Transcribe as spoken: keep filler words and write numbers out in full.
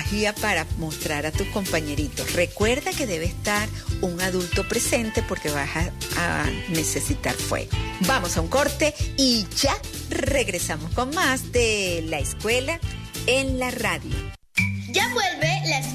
magia para mostrar a tus compañeritos. Recuerda que debe estar un adulto presente porque vas a, a necesitar fuego. Vamos a un corte y ya regresamos con más de La Escuela en la Radio. Ya vuelve La Escuela